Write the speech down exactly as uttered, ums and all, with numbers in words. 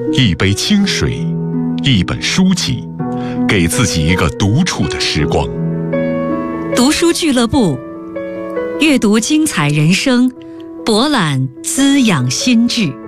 一杯清水，一本书籍，给自己一个独处的时光。 读书俱乐部，阅读精彩人生，博览滋养心智。